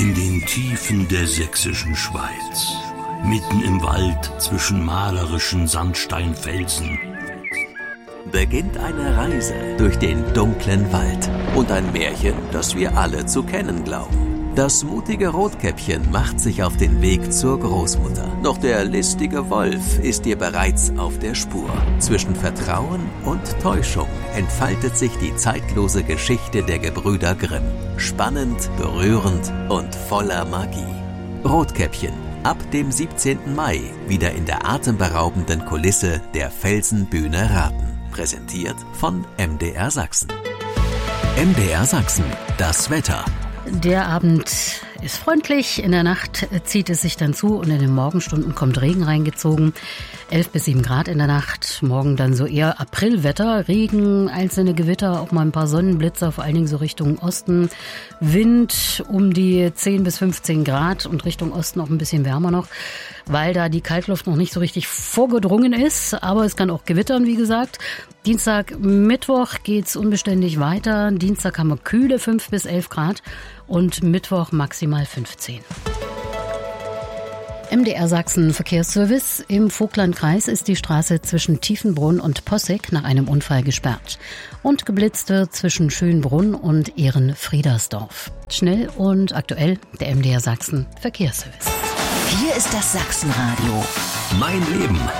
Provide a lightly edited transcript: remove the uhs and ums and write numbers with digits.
In den Tiefen der sächsischen Schweiz, mitten im Wald zwischen malerischen Sandsteinfelsen, beginnt eine Reise durch den dunklen Wald und ein Märchen, das wir alle zu kennen glauben. Das mutige Rotkäppchen macht sich auf den Weg zur Großmutter. Doch der listige Wolf ist ihr bereits auf der Spur. Zwischen Vertrauen und Täuschung entfaltet sich die zeitlose Geschichte der Gebrüder Grimm. Spannend, berührend und voller Magie. Rotkäppchen, ab dem 17. Mai, wieder in der atemberaubenden Kulisse der Felsenbühne Rathen. Präsentiert von MDR Sachsen. MDR Sachsen, das Wetter. Der Abend ist freundlich, in der Nacht zieht es sich dann zu und in den Morgenstunden kommt Regen reingezogen. 11 bis 7 Grad in der Nacht, morgen dann so eher Aprilwetter, Regen, einzelne Gewitter, auch mal ein paar Sonnenblitzer, vor allen Dingen so Richtung Osten. Wind um die 10 bis 15 Grad und Richtung Osten auch ein bisschen wärmer noch, weil da die Kaltluft noch nicht so richtig vorgedrungen ist, aber es kann auch gewittern, wie gesagt. Dienstag, Mittwoch geht's unbeständig weiter. Dienstag haben wir kühle 5 bis 11 Grad und Mittwoch maximal 15. MDR Sachsen Verkehrsservice. Im Vogtlandkreis ist die Straße zwischen Tiefenbrunn und Posseg nach einem Unfall gesperrt. Und geblitzt wird zwischen Schönbrunn und Ehrenfriedersdorf. Schnell und aktuell der MDR Sachsen Verkehrsservice. Hier ist das Sachsenradio. mein Leben